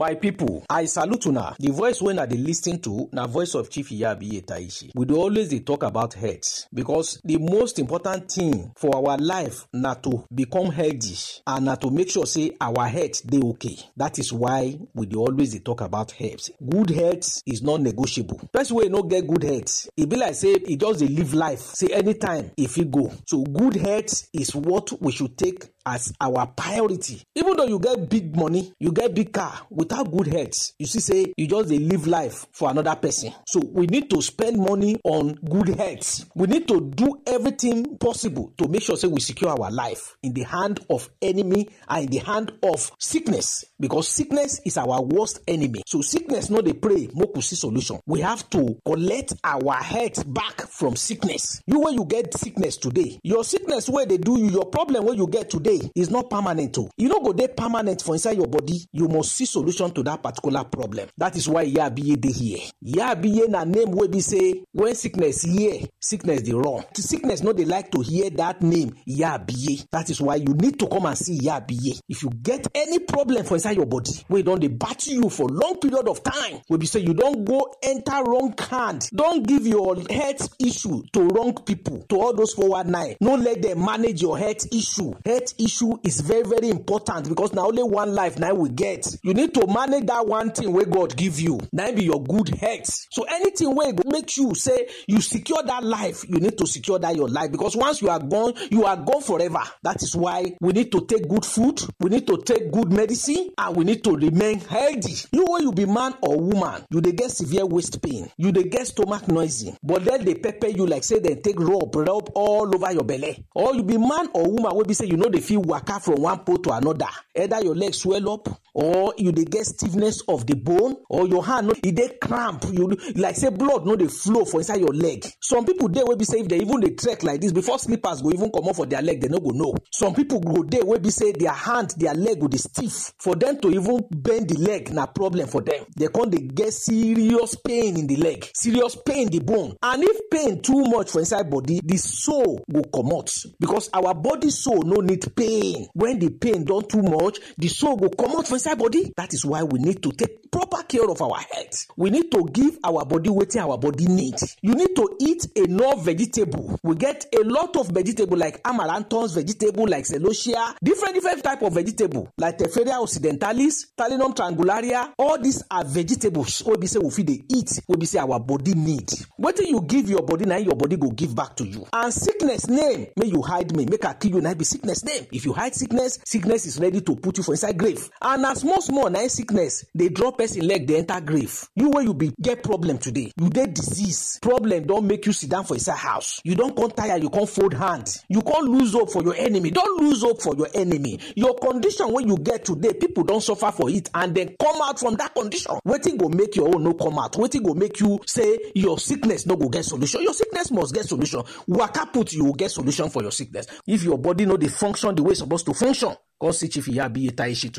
My people, I salute una. The voice when I dey listen to na voice of Chief Iyabiye Taishi. We dey always dey talk about health because the most important thing for our life na to become healthy and na to make sure say our health dey okay. That is why we dey always dey talk about health. Good health is not negotiable. Person wey no get good health, e be like say e just dey live life. Say anytime e fit go. So good health is what we should take as our priority. Even though you get big money, you get big car, without good health, you see say you just dey live life for another person. So we need to spend money on good health. We need to do everything possible to make sure say we secure our life in the hand of enemy and in the hand of sickness, because sickness is our worst enemy. So sickness no dey pray make we see solution. We have to collect our health back from sickness. You wey you get sickness today, your sickness wey dey do you, your problem wey you get today is not permanent. You no go dey permanent for inside your body. You must see solution to that particular problem. That is why Iyabiye dey here. Iyabiye na name wey be say when sickness hear, sickness dey run. Sickness no dey like to hear that name Iyabiye. That is why you need to come and see Iyabiye. If you get any problem for inside your body wey don dey battle you for long period of time, wey be say you don go enter wrong hand, don give your health issue to wrong people, to all those 419, no let them manage your health issue. Health issue is very, very important because na only one life now we get. You need to manage that one thing wey God give you. Now be your good health. So anything wey go make you say you secure that life, you need to secure that your life, because once you are gone forever. That is why we need to take good food, we need to take good medicine, and we need to remain healthy. You when you be man or woman, you dey get severe waist pain, you dey get stomach noisy, but then they pepper you like say they take rub all over your belly. Or you be man or woman wey be say you know they feel waka from one pole to another. Either your leg swell up, or you dey get stiffness of the bone, or your hand no e dey cramp. You like say blood no dey flow for inside your leg. Some people dey wey be say if they even dey trek like this, before slippers go even comot for their leg, they no go know. Some people go dey wey be say their hand, their leg go dey stiff. For them to even bend the leg na problem for them. They come dey get serious pain in the leg, serious pain in the bone. And if pain too much for inside body, the soul go comot, because our body soul no need pain. When the pain don too much, the soul go comot for inside body. That is why we need to take proper care of our health. We need to give our body wetin our body need. You need to eat enough vegetable. We get a lot of vegetable like amaranthus vegetable, like celosia, different type of vegetable like Tephria occidentalis, Talinum triangularia. All these are vegetables wey be say we fit dey eat, wey be say our body need. Wetin you give your body, na your body go give back to you. And sickness name, make you hide me, make I kill you, na be sickness name. If you hide sickness, sickness is ready to put you for inside grave. And na small na sickness dey draw person leg dey enter grave. You wey you be get problem today, you dey disease, problem don make you sit down for inside house. You don come tire, you come fold hand, you come lose hope for your enemy. Don't lose hope for your enemy. Your condition wey you get today, people don suffer for it and then come out from that condition. Wetin go make your own no come out? Wetin go make you say your sickness no go get solution? Your sickness must get solution. Waka put, you will get solution for your sickness. If your body no dey function the way it's supposed to function, come see Chief Iyabiye Taishi.